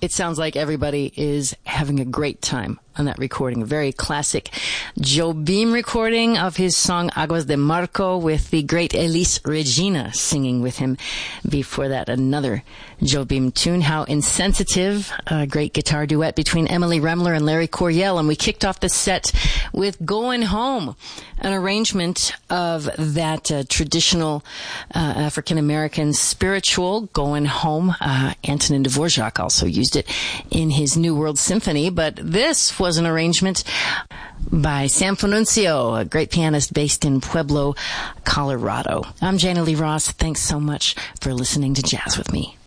it sounds like everybody is having a great time on that recording. A very classic Jobim recording of his song Aguas de Marco with the great Elis Regina singing with him. Before that, another Jobim tune, How Insensitive, a great guitar duet between Emily Remler and Larry Coryell. And we kicked off the set with Going Home, an arrangement of that traditional African-American spiritual, Going Home. Antonin Dvorak also used it in his New World Symphony, but this was an arrangement by Sam Fununcio, a great pianist based in Pueblo, Colorado. I'm Jana Lee Ross. Thanks so much for listening to Jazz with Me.